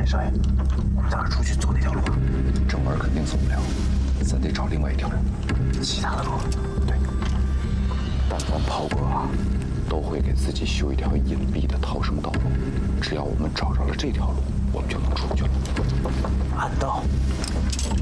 少爷，我们咋出去走那条路啊？ 正门肯定走不了，咱得找另外一条路。 其他的路？ 对。但凡炮哥啊，都会给自己修一条隐蔽的逃生道路。只要我们找着了这条路，我们就能出去了。 暗道。